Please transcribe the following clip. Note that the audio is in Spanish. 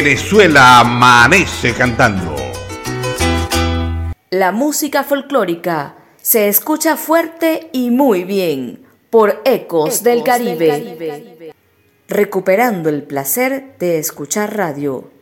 Venezuela amanece cantando. La música folclórica se escucha fuerte y muy bien por Ecos del Caribe. Recuperando el placer de escuchar radio.